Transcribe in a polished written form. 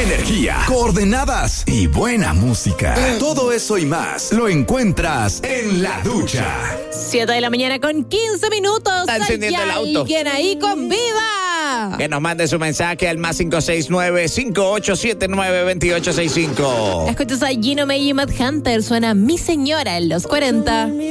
energía, coordenadas y buena música. Todo eso y más lo encuentras en La Ducha. 7 de la mañana con 15 minutos. Está encendiendo el auto. ¿Alguien ahí con vida? Que nos mande su mensaje al más 569-5879-2865. Escuchas a Gino May y Matt Hunter. Suena Mi Señora en los 40.